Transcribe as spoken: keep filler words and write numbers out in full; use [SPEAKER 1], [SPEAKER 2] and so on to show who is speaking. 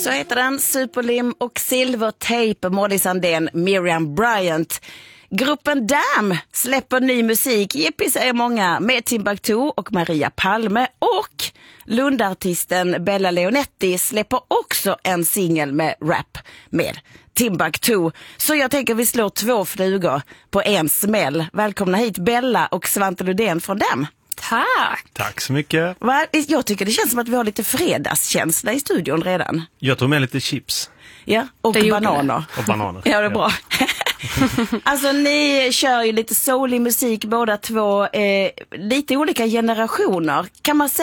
[SPEAKER 1] Så heter den. Superlim och Silvertape, Molly Sandén, Miriam Bryant. Gruppen Damn släpper ny musik, Jippi säger många, med Timbuktu och Maria Palme. Och Lundartisten Bella Leonetti släpper också en singel med rap med Timbuktu. Så jag tänker vi slår två flugor på en smäll. Välkomna hit Bella och Svante Ludén från Damn.
[SPEAKER 2] Tack!
[SPEAKER 3] Tack så mycket.
[SPEAKER 1] Va? Jag tycker det känns som att vi har lite fredagskänsla i studion redan.
[SPEAKER 3] Jag tog med lite chips.
[SPEAKER 1] Ja, och bananer.
[SPEAKER 3] Och bananer.
[SPEAKER 1] Ja, det är bra. Alltså ni kör ju lite soulig musik båda två, eh, lite olika generationer. Kan man säga